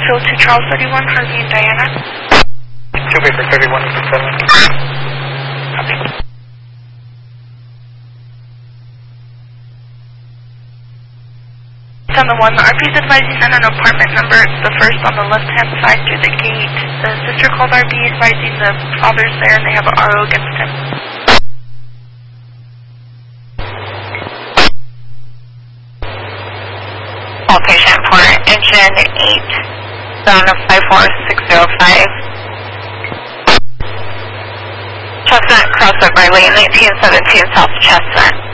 show to Charles 31, Harvey and Diana. 2 Baker 31 is 7. Copy. On the 1, the RP is advising on an apartment number, the first on the left-hand side through the gate. The sister called RP advising the father's there and they have an RO against him. All patient for engine 8, zone of 54605. Chestnut, crossover lane 1917 South Chestnut.